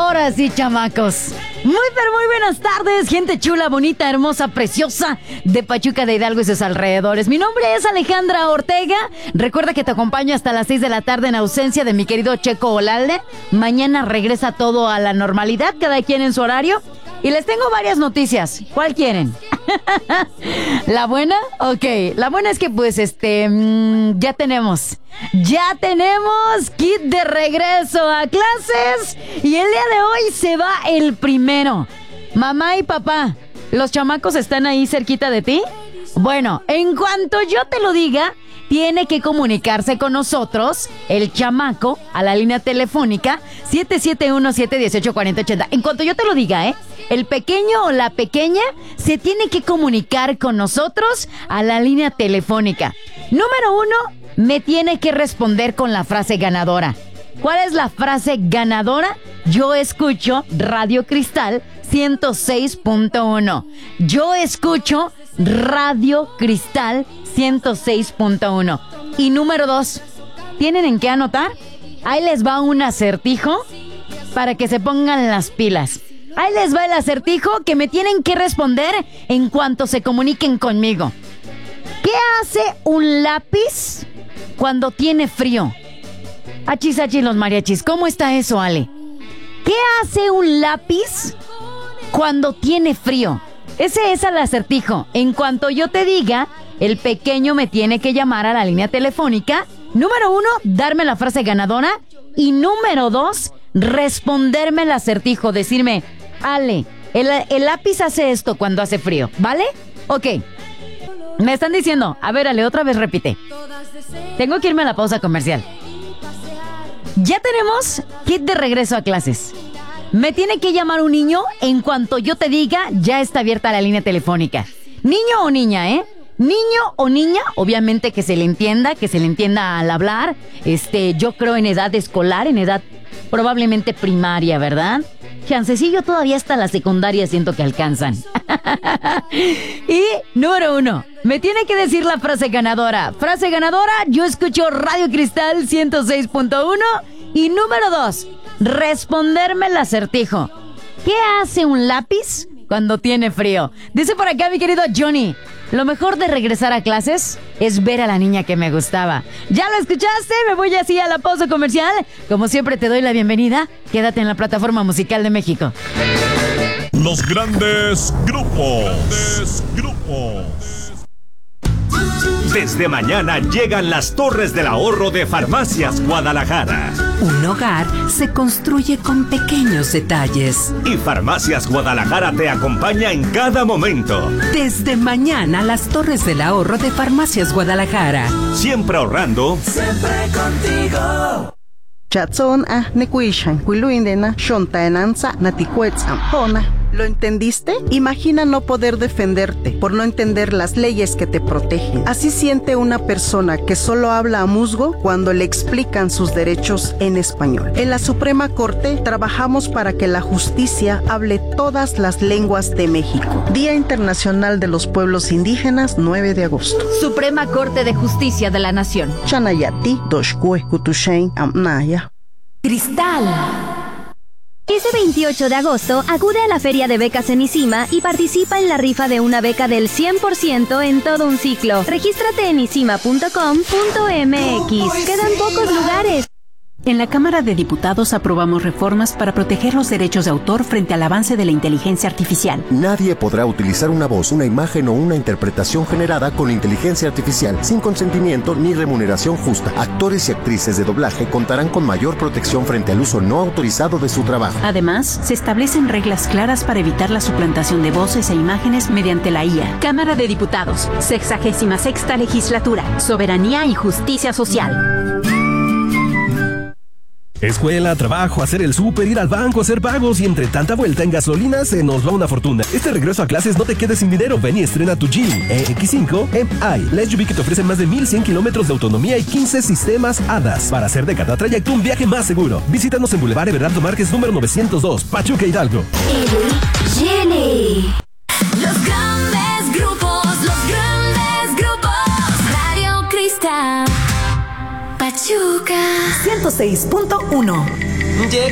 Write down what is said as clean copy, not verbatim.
Ahora sí, chamacos. Muy buenas tardes, gente chula, bonita, hermosa, preciosa de Pachuca de Hidalgo y sus alrededores. Mi nombre es Alejandra Ortega. Recuerda que te acompaño hasta las 6 de la tarde en ausencia de mi querido Checo Olalde. Mañana regresa todo a la normalidad, cada quien en su horario. Y les tengo varias noticias. ¿Cuál quieren? ¿La buena? Ok, la buena es que pues ya tenemos kit de regreso a clases. Y el día de hoy se va el primero. Mamá y papá, ¿los chamacos están ahí cerquita de ti? Bueno, en cuanto yo te lo diga, tiene que comunicarse con nosotros, el chamaco, a la línea telefónica 771-718-4080. En cuanto yo te lo diga, el pequeño o la pequeña se tiene que comunicar con nosotros a la línea telefónica. Número 1, me tiene que responder con la frase ganadora. ¿Cuál es la frase ganadora? Yo escucho Radio Cristal 106.1. Yo escucho Radio Cristal 106.1. Y número 2, ¿tienen en qué anotar? Ahí les va un acertijo para que se pongan las pilas. Ahí les va el acertijo que me tienen que responder en cuanto se comuniquen conmigo. ¿Qué hace un lápiz cuando tiene frío? Achis, los mariachis, ¿cómo está eso, Ale? ¿Qué hace un lápiz cuando tiene frío? Ese es el acertijo. En cuanto yo te diga, el pequeño me tiene que llamar a la línea telefónica. Número 1, darme la frase ganadora. Y número 2, responderme el acertijo. Decirme, Ale, el lápiz hace esto cuando hace frío, ¿vale? Ok. Me están diciendo, a ver, Ale, otra vez repite. Tengo que irme a la pausa comercial. Ya tenemos kit de regreso a clases. Me tiene que llamar un niño. En cuanto yo te diga, ya está abierta la línea telefónica. Niño o niña, Niño o niña, obviamente que se le entienda al hablar. Yo creo en edad escolar, en edad probablemente primaria, ¿verdad? Chancecillo todavía hasta la secundaria siento que alcanzan. Y número 1, me tiene que decir la frase ganadora. Frase ganadora, yo escucho Radio Cristal 106.1. Y número 2, responderme el acertijo. ¿Qué hace un lápiz cuando tiene frío? Dice por acá mi querido Johnny, lo mejor de regresar a clases es ver a la niña que me gustaba. ¿Ya lo escuchaste? Me voy así a la pausa comercial. Como siempre te doy la bienvenida. Quédate en la plataforma musical de México. Los grandes grupos. Desde mañana llegan las Torres del Ahorro de Farmacias Guadalajara. Un hogar se construye con pequeños detalles. Y Farmacias Guadalajara te acompaña en cada momento. Desde mañana las Torres del Ahorro de Farmacias Guadalajara. Siempre ahorrando. Siempre contigo. Chatson nekuishan kuiluindena shontaenanza naticuetzam. ¿Lo entendiste? Imagina no poder defenderte por no entender las leyes que te protegen. Así siente una persona que solo habla a musgo cuando le explican sus derechos en español. En la Suprema Corte trabajamos para que la justicia hable todas las lenguas de México. Día Internacional de los Pueblos Indígenas, 9 de agosto. Suprema Corte de Justicia de la Nación. Chanayati, Doshkue, Kutushain, Amnaya. Cristal. Este 28 de agosto, acude a la Feria de Becas en ICIMA y participa en la rifa de una beca del 100% en todo un ciclo. Regístrate en isima.com.mx. Quedan pocos lugares. En la Cámara de Diputados aprobamos reformas para proteger los derechos de autor frente al avance de la inteligencia artificial. Nadie podrá utilizar una voz, una imagen o una interpretación generada con inteligencia artificial sin consentimiento ni remuneración justa. Actores y actrices de doblaje contarán con mayor protección frente al uso no autorizado de su trabajo. Además, se establecen reglas claras para evitar la suplantación de voces e imágenes mediante la IA. Cámara de Diputados, 66ª Legislatura, Soberanía y Justicia Social. Escuela, trabajo, hacer el súper, ir al banco, hacer pagos y entre tanta vuelta en gasolina se nos va una fortuna. Este regreso a clases no te quedes sin dinero. Ven y estrena tu Geely EX5 MI. La SUV que te ofrece más de 1100 kilómetros de autonomía y 15 sistemas ADAS para hacer de cada trayecto un viaje más seguro. Visítanos en Boulevard Everardo Márquez número 902, Pachuca, Hidalgo. Geely. Los grandes grupos, Radio Cristal. Pachuca 106.1. Llega